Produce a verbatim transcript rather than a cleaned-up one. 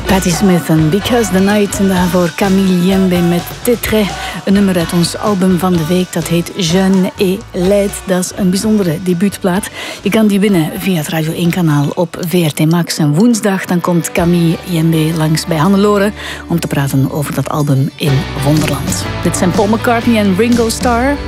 Patti Smith en Because the Night. En daarvoor Camille Yembe met Titre. Een nummer uit ons album van de week. Dat heet Jeune et Laid. Dat is een bijzondere debuutplaat. Je kan die winnen via het Radio één kanaal op V R T Max. En woensdag dan komt Camille Yembe langs bij Hannelore om te praten over dat album in Wonderland. Dit zijn Paul McCartney en Ringo Starr.